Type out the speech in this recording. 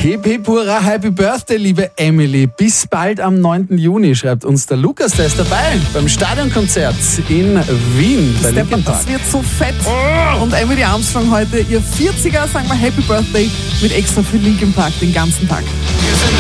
Hip hip hurra, Happy Birthday, liebe Emily. Bis bald am 9. Juni, schreibt uns der Lukas, der ist dabei beim Stadionkonzert in Wien bei Linkin Park. Das wird so fett. Und Emily Armstrong heute ihr 40er, sagen wir Happy Birthday mit extra für Linkin Park den ganzen Tag. Wir sind